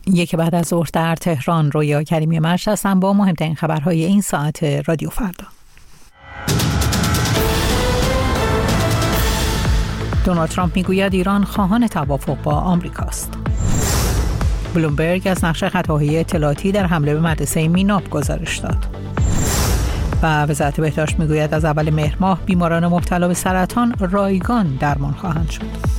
یک بعد از ظهر در تهران. رویا کریمی مرش هستم با مهمترین خبرهای این ساعت رادیو فردا. دونالد ترامپ میگوید ایران خواهان توافق با آمریکاست. بلومبرگ از نقش خطاهای اطلاعاتی در حمله به مدرسه میناب گزارش داد. و وزارت بهداشت میگوید از اول مهر ماه بیماران مبتلا به سرطان رایگان درمان خواهند شد.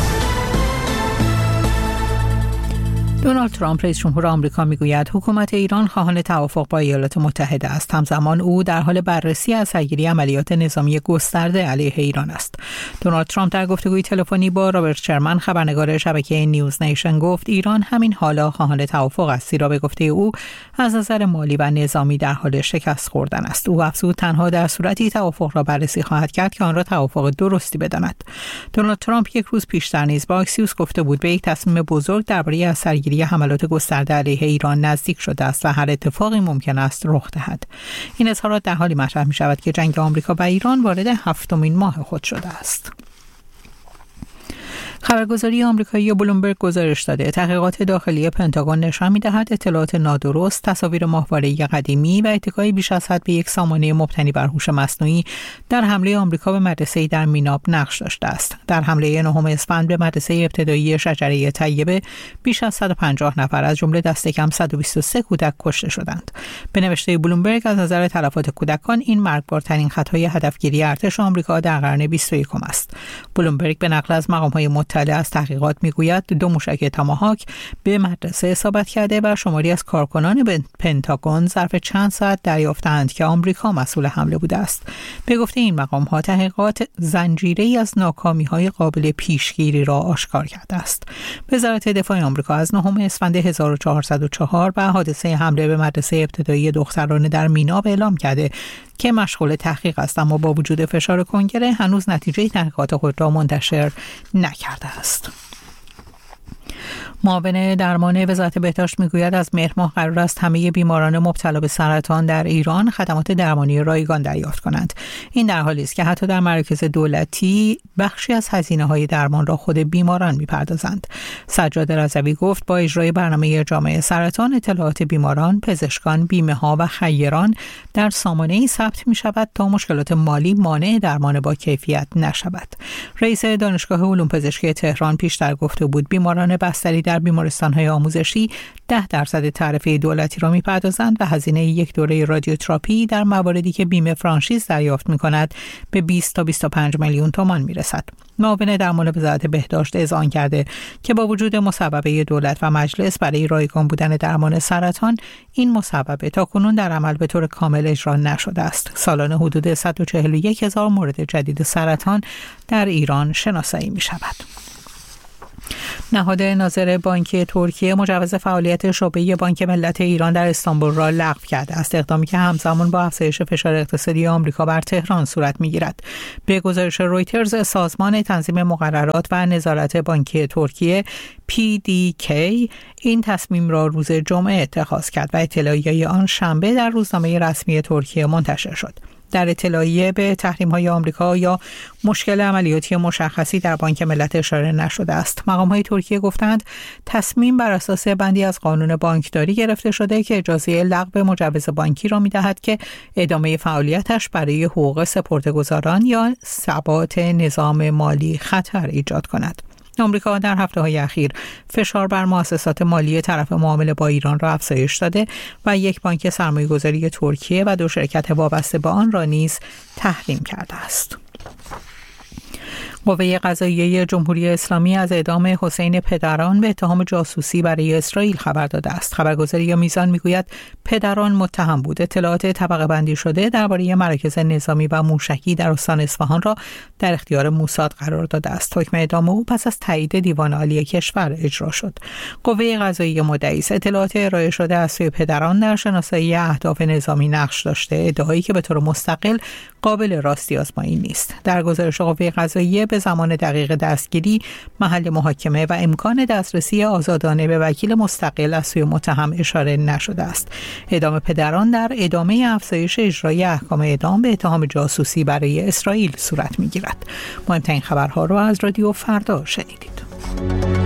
دونالد ترامپ رئیس جمهور آمریکا میگوید حکومت ایران خواهان توافق با ایالات متحده است. همزمان او در حال بررسی از سرگیری عملیات نظامی گسترده علیه ایران است. دونالد ترامپ در گفتگوی تلفنی با رابرت شرمن خبرنگار شبکه نیوز نیشن گفت ایران همین حالا خواهان توافق است، زیرا به گفته او از نظر مالی و نظامی در حال شکست خوردن است. او افزود تنها در صورتی توافق را بررسی خواهد کرد که آن را توافق درستی بداند. دونالد ترامپ یک روز پیشتر نیز با اکسیوس گفته بود به یک تصمیم بزرگ درباره از سرگیری حملات گسترده علیه ایران نزدیک شده است و هر اتفاقی ممکن است رخ دهد. این اظهارات در حالی مطرح می شود که جنگ آمریکا و ایران وارد 7مین ماه خود شده است. خبرگزاری آمریکایی بلومبرگ گزارش داده تحقیقات داخلی پنتاگون نشان می‌دهد اطلاعات نادرست، تصاویر ماهواره‌ای قدیمی و اتکای بیش از حد به یک سامانه مبتنی بر هوش مصنوعی در حمله آمریکا به مدرسه‌ای در میناب نقش داشته است. در حمله 9 اسفند به مدرسه ابتدایی شجره طیبه بیش از 150 نفر از جمله دست کم 123 کودک کشته شدند. به نوشته بلومبرگ از نظر تلفات کودکان این مرگبارترین خطای هدفگیری ارتش آمریکا در قرن 21 است. بلومبرگ به نقل از مقام‌های مطلع از تحقیقات میگوید 2 موشک تاماهاک به مدرسه اصابت کرده و شماری از کارکنان پنتاگون ظرف چند ساعت دریافتند که آمریکا مسئول حمله بوده است. به گفته این مقام‌ها تحقیقات زنجیره‌ای از ناکامی‌های قابل پیشگیری را آشکار کرده است. وزارت دفاع آمریکا از 9 اسفند 1404 و حادثه حمله به مدرسه ابتدایی دخترانه در میناب اعلام کرده که مشغول تحقیق است، اما با وجود فشار کنگره هنوز نتیجه تحقیقات خود را منتشر نکرده است. معاون درمان وزارت بهداشت میگوید از مهر ماه قرار است همه بیماران مبتلا به سرطان در ایران خدمات درمانی رایگان دریافت کنند. این در حالی است که حتی در مراکز دولتی بخشی از هزینه‌های درمان را خود بیماران می‌پردازند. سجاد رضوی گفت با اجرای برنامه جامعه سرطان اطلاعات بیماران، پزشکان، بیمه‌ها و خیران در سامانه‌ای ثبت می‌شود تا مشکلات مالی مانع درمان با کیفیت نشود. رئیس دانشگاه علوم پزشکی تهران پیشتر گفته بود بیماران بستری در بیمارستان‌های آموزشی 10% تعرفه دولتی را می‌پردازند و هزینه یک دوره رادیوتراپی در مواردی که بیمه فرانشیز دریافت می‌کند به 20 تا 25 میلیون تومان می‌رسد. معاون درمان وزارت بهداشت اذعان کرده که با وجود مصوبه دولت و مجلس برای رایگان بودن درمان سرطان، این مصوبه تاکنون در عمل به طور کامل اجرا نشده است. سالانه حدود 141,000 مورد جدید سرطان در ایران شناسایی می‌شود. نهاد ناظر بانکی ترکیه مجوز فعالیت شعبه بانک ملت ایران در استانبول را لغو کرده است، اقدامی که همزمان با افزایش فشار اقتصادی آمریکا بر تهران صورت می‌گیرد. به گزارش رویترز، سازمان تنظیم مقررات و نظارت بانکی ترکیه PDK این تصمیم را روز جمعه اتخاذ کرد و اطلاعیه آن شنبه در روزنامه رسمی ترکیه منتشر شد. در اطلاعیه به تحریم‌های آمریکا یا مشکل عملیاتی مشخصی در بانک ملت اشاره نشده است. مقام‌های ترکیه گفتند تصمیم بر اساس بندی از قانون بانکداری گرفته شده که اجازه لغو مجوز بانکی را می‌دهد که ادامه فعالیتش برای حقوق سپرده‌گذاران یا ثبات نظام مالی خطر ایجاد کند. آمریکا در هفته‌های اخیر فشار بر مؤسسات مالی طرف معامله با ایران را افزایش داده و یک بانک سرمایه‌گذاری ترکیه و 2 شرکت وابسته به آن را نیز تحریم کرده است. قوه قضاییه جمهوری اسلامی از اعدام حسین پدران به اتهام جاسوسی برای اسرائیل خبر داده است. خبرگزاری میزان میگوید پدران متهم بود اطلاعات طبقه بندی شده درباره مراکز نظامی و موشکی در استان اصفهان را در اختیار موساد قرار داده است. حکم اعدام او پس از تایید دیوان عالی کشور اجرا شد. قوه قضاییه مدعی است اطلاعات ارائه شده از سوی پدران در شناسایی اهداف نظامی نقش داشته، ادعایی که به طور مستقل قابل راستی آزمایی نیست. در گزارش قوه قضاییه به زمان دقیق دستگیری، محل محاکمه و امکان دسترسی آزادانه به وکیل مستقل از سوی متهم اشاره نشده است. اعدام پدران در ادامه افزایش اجرای احکام اعدام به اتهام جاسوسی برای اسرائیل صورت می‌گیرد. مهمترین خبرها را از رادیو فردا شنیدید.